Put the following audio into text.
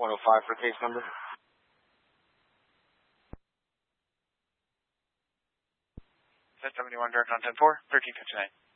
105 for case number. 71 direct on 10-4, 1359.